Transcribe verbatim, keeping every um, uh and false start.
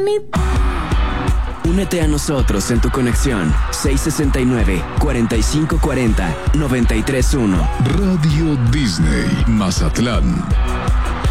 bonita. Únete a nosotros en tu conexión seis sesenta y nueve, cuarenta y cinco cuarenta, noventa y tres uno. Radio Disney Mazatlán.